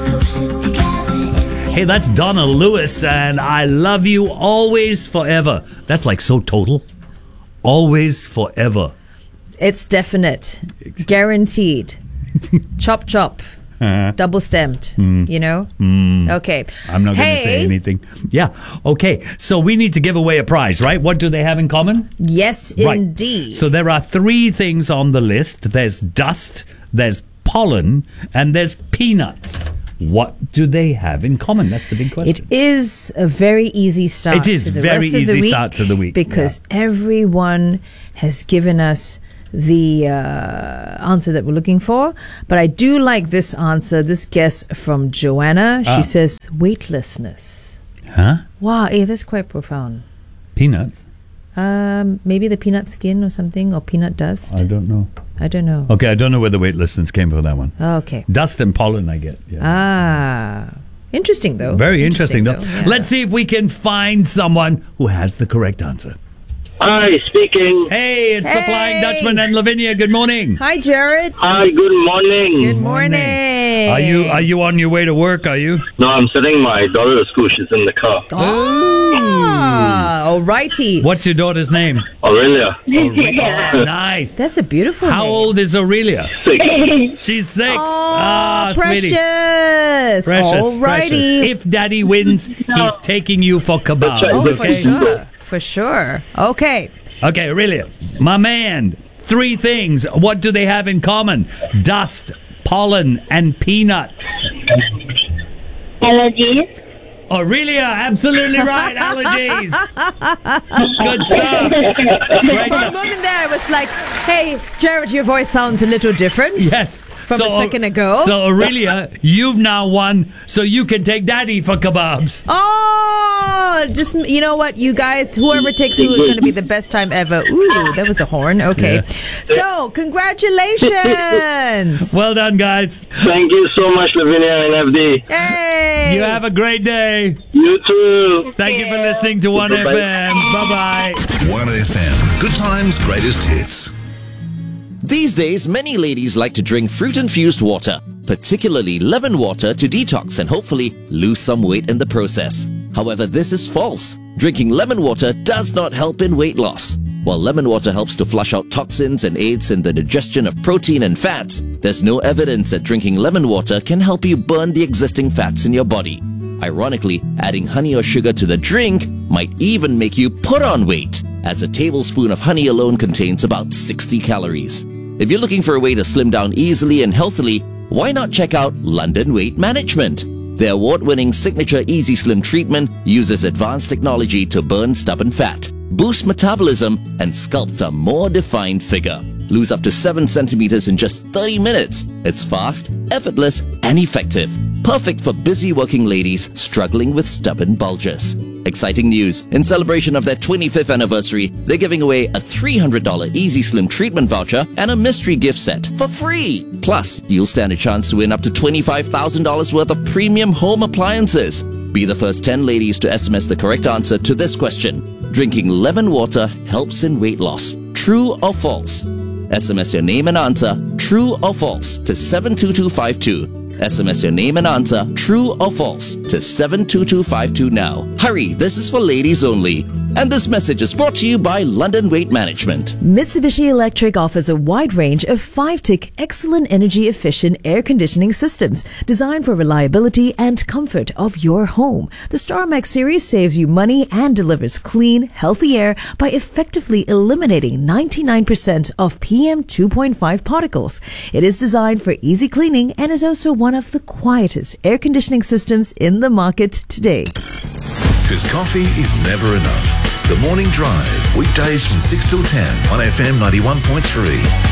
Hey, that's Donna Lewis, and I love you always, forever. That's like so total. Always, forever. It's definite. Guaranteed. Chop, chop. Double stamped, you know? Okay. I'm not going to say anything. Yeah. Okay. So we need to give away a prize, right? What do they have in common? Yes, Right. indeed. So there are 3 things on the list. There's dust, there's pollen, and there's peanuts. What do they have in common? That's the big question. It is a very easy start. It is to the very rest of easy the week start to the week, because everyone has given us the answer that we're looking for. But I do like this answer, this guess from Joanna. She says weightlessness. Huh? Wow, that's quite profound. Peanuts? Maybe the peanut skin or something, or peanut dust. I don't know. I don't know. Okay, I don't know where the weightlessness came from that one. Okay. Dust and pollen, I get. Yeah. Interesting though. Very interesting though. Yeah. Let's see if we can find someone who has the correct answer. Hi, speaking. Hey, it's the Flying Dutchman and Lavinia. Good morning. Hi, Jared. Hi, good morning. Good morning. Are you on your way to work? Are you? No, I'm sending my daughter to school. She's in the car. Alrighty. What's your daughter's name? Aurelia. Oh, nice. That's a beautiful How name. old is Aurelia? 6. She's 6. Oh, Sweetie. precious. Precious. Alrighty. If Daddy wins, he's taking you for kebabs. Oh, For Okay. sure. For sure. Okay. Okay, Aurelia, my man. 3 things. What do they have in common? Dust, pollen, and peanuts. Allergies. Aurelia, absolutely right. Allergies. Good stuff. Great For a stuff. moment there, I was like, hey, Jared, your voice sounds a little different. Yes. From a second ago. So, Aurelia, you've now won, so you can take Daddy for kebabs. Oh, just, you know what, you guys, whoever takes who is going to be the best time ever. Ooh, that was a horn. Okay. Yeah. So, congratulations. Well done, guys. Thank you so much, Lavinia and FD. Hey. You have a great day. You too. Thank you for listening to 1FM. Bye-bye. 1FM. Good times, greatest hits. These days, many ladies like to drink fruit-infused water, particularly lemon water, to detox and hopefully lose some weight in the process. However, this is false. Drinking lemon water does not help in weight loss. While lemon water helps to flush out toxins and aids in the digestion of protein and fats, there's no evidence that drinking lemon water can help you burn the existing fats in your body. Ironically, adding honey or sugar to the drink might even make you put on weight, as a tablespoon of honey alone contains about 60 calories. If you're looking for a way to slim down easily and healthily, why not check out London Weight Management? Their award-winning signature Easy Slim treatment uses advanced technology to burn stubborn fat, boost metabolism, and sculpt a more defined figure. Lose up to 7 centimeters in just 30 minutes. It's fast, effortless, and effective. Perfect for busy working ladies struggling with stubborn bulges. Exciting news. In celebration of their 25th anniversary, they're giving away a $300 Easy Slim treatment voucher and a mystery gift set for free. Plus, you'll stand a chance to win up to $25,000 worth of premium home appliances. Be the first 10 ladies to SMS the correct answer to this question. Drinking lemon water helps in weight loss. True or false? SMS your name and answer, true or false, to 72252. SMS your name and answer, true or false, to 72252 now. Hurry, this is for ladies only. And this message is brought to you by London Weight Management. Mitsubishi Electric offers a wide range of 5-tick excellent energy efficient air conditioning systems designed for reliability and comfort of your home. The StarMax series saves you money and delivers clean, healthy air by effectively eliminating 99% of PM 2.5 particles. It is designed for easy cleaning and is also one of the quietest air conditioning systems in the market today. Because coffee is never enough. The Morning Drive, weekdays from 6 till 10 on FM 91.3.